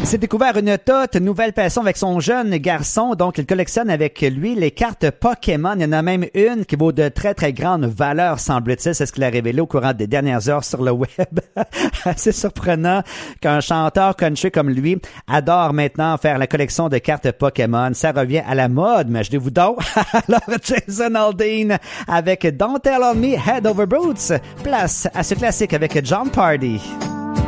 s'est découvert une toute nouvelle passion avec son jeune garçon. Donc, il collectionne avec lui les cartes Pokémon. Il y en a même une qui vaut de très, très grandes valeurs, semble-t-il. C'est ce qu'il a révélé au courant des dernières heures sur le web. Assez surprenant qu'un chanteur country comme lui adore maintenant faire la collection de cartes Pokémon. Ça revient à la mode, imaginez-vous donc. Alors, Jason Aldean avec Don't Tell On Me, Head Over Boots. Place à ce classique avec John Party.